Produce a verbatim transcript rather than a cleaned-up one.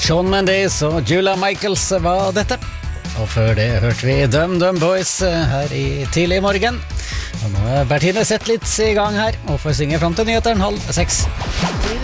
Shawn Mendes og Julia Michaels var dette. Og før det hørte vi Dum Dum Boys her i tidlig morgen. Og nå er Bertine sett litt i gang her, og får synge frem til nyheteren halv seks.